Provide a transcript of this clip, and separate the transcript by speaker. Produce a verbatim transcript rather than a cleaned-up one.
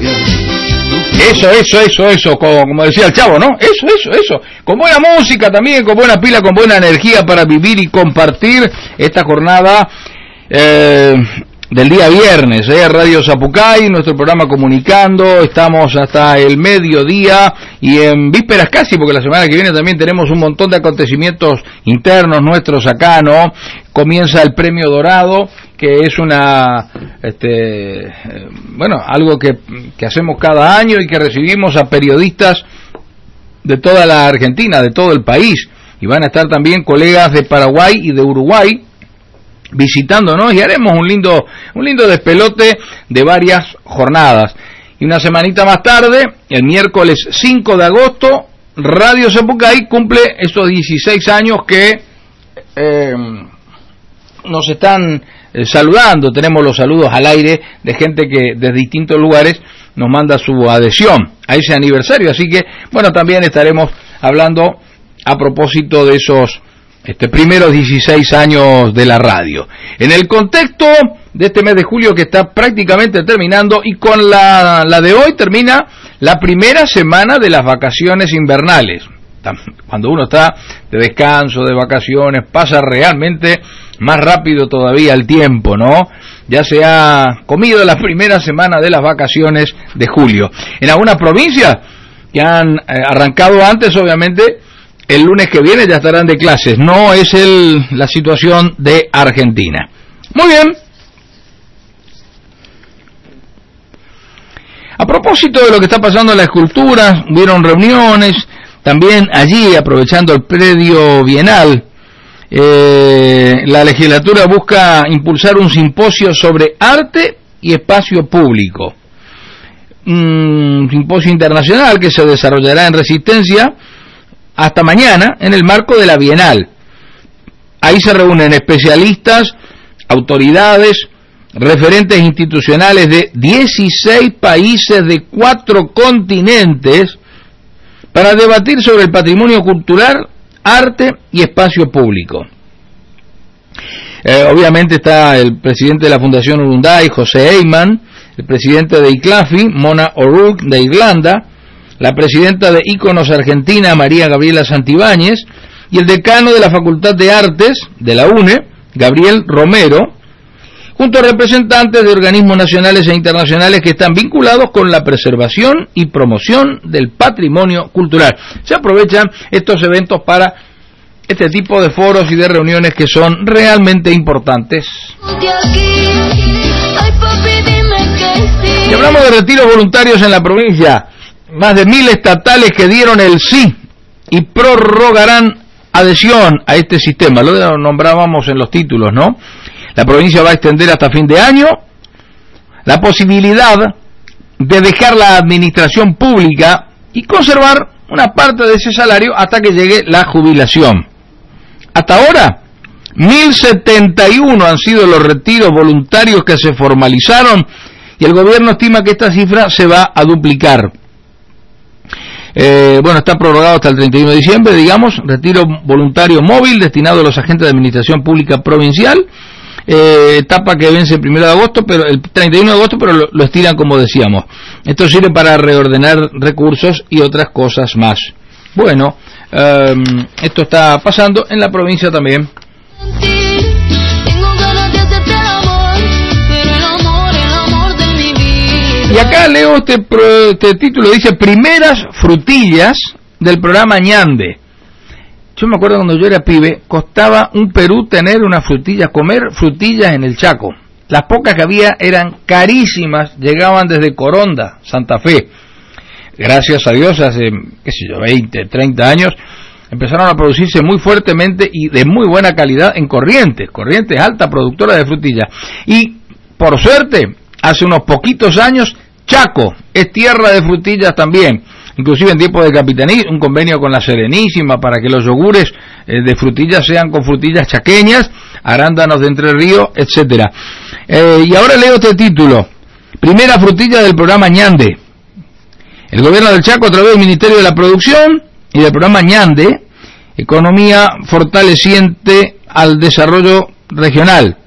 Speaker 1: Eso, eso, eso, eso, como, como decía el Chavo, ¿no? Eso, eso, eso. Con buena música también, con buena pila, con buena energía para vivir y compartir esta jornada eh, del día viernes, ¿eh? Radio Zapucay, nuestro programa Comunicando, estamos hasta el mediodía y en vísperas casi, porque la semana que viene también tenemos un montón de acontecimientos internos nuestros acá, ¿no? Comienza el Premio Dorado, que es una, este, eh, bueno, algo que, que hacemos cada año y que recibimos a periodistas de toda la Argentina, de todo el país, y van a estar también colegas de Paraguay y de Uruguay visitándonos y haremos un lindo un lindo despelote de varias jornadas. Y una semanita más tarde, el miércoles cinco de agosto, Radio Zapucay cumple estos dieciséis años que eh, nos están eh, saludando. Tenemos los saludos al aire de gente que desde distintos lugares nos manda su adhesión a ese aniversario, así que bueno, también estaremos hablando a propósito de esos este primeros dieciséis años de la radio. En el contexto de este mes de julio que está prácticamente terminando y con la, la de hoy termina la primera semana de las vacaciones invernales. Cuando uno está de descanso, de vacaciones, pasa realmente más rápido todavía el tiempo, ¿no? Ya se ha comido la primera semana de las vacaciones de julio. En algunas provincias que han eh, arrancado antes, obviamente, el lunes que viene ya estarán de clases. No es el, la situación de Argentina. Muy bien. A propósito de lo que está pasando en la escultura, hubieron reuniones, también allí, aprovechando el predio bienal, eh, la legislatura busca impulsar un simposio sobre arte y espacio público. Un simposio internacional que se desarrollará en Resistencia hasta mañana en el marco de la Bienal. Ahí se reúnen especialistas, autoridades, referentes institucionales de dieciséis países de cuatro continentes para debatir sobre el patrimonio cultural, arte y espacio público. Eh, obviamente está el presidente de la Fundación Urunday, José Eyman, el presidente de ICLAFI, Mona O'Rourke de Irlanda, la presidenta de Íconos Argentina, María Gabriela Santibáñez, y el decano de la Facultad de Artes de la UNE, Gabriel Romero, junto a representantes de organismos nacionales e internacionales que están vinculados con la preservación y promoción del patrimonio cultural. Se aprovechan estos eventos para este tipo de foros y de reuniones que son realmente importantes. Y hablamos de retiros voluntarios en la provincia. Más de mil estatales que dieron el sí y prorrogarán adhesión a este sistema. Lo nombrábamos en los títulos, ¿no? La provincia va a extender hasta fin de año la posibilidad de dejar la administración pública y conservar una parte de ese salario hasta que llegue la jubilación. Hasta ahora, mil setenta y uno han sido los retiros voluntarios que se formalizaron y el gobierno estima que esta cifra se va a duplicar. Eh, bueno, está prorrogado hasta el treinta y uno de diciembre, digamos, retiro voluntario móvil destinado a los agentes de administración pública provincial, eh, etapa que vence el primero de agosto, pero el treinta y uno de agosto, pero lo, lo estiran como decíamos. Esto sirve para reordenar recursos y otras cosas más. Bueno, eh, esto está pasando en la provincia también. Y acá leo este, pro, este título, dice primeras frutillas del programa Ñande. Yo me acuerdo cuando yo era pibe, costaba un Perú tener una frutilla, comer frutillas en el Chaco. Las pocas que había eran carísimas, llegaban desde Coronda, Santa Fe. Gracias a Dios, hace, qué sé yo, veinte, treinta años, empezaron a producirse muy fuertemente y de muy buena calidad en Corrientes. Corrientes, alta productora de frutillas. Y, por suerte, hace unos poquitos años, Chaco es tierra de frutillas también, inclusive en tiempo de Capitaní, un convenio con la Serenísima para que los yogures eh, de frutillas sean con frutillas chaqueñas, arándanos de Entre Ríos, etcétera. Eh, y ahora leo este título, primera frutilla del programa Ñande. El gobierno del Chaco, a través del Ministerio de la Producción y del programa Ñande, Economía Fortaleciente al Desarrollo Regional,